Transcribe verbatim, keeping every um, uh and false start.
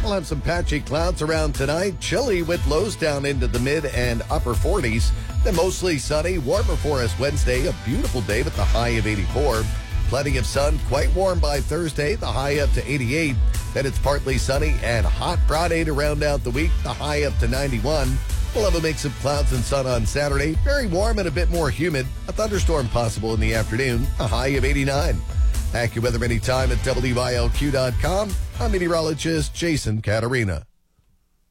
We'll have some patchy clouds around tonight. Chilly with lows down into the mid and upper forties. Then mostly sunny, warmer for us Wednesday. A beautiful day with the high of eighty-four. Plenty of sun, quite warm by Thursday, the high up to eighty-eight. Then it's partly sunny and hot Friday to round out the week, the high up to ninety-one. We'll have a mix of clouds and sun on Saturday. Very warm and a bit more humid. A thunderstorm possible in the afternoon, a high of eighty-nine. AccuWeather anytime at W I L Q dot com. I'm meteorologist Jason Caterina.